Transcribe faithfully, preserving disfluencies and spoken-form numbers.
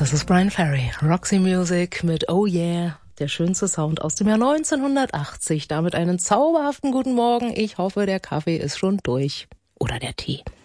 Das ist Bryan Ferry, Roxy Music mit Oh Yeah, der schönste Sound aus dem Jahr neunzehnhundertachtzig. Damit einen zauberhaften guten Morgen. Ich hoffe, der Kaffee ist schon durch. Oder der Tee.